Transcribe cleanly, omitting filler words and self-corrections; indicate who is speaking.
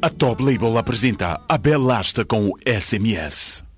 Speaker 1: A Top Label apresenta a Bela Asta com o SMS.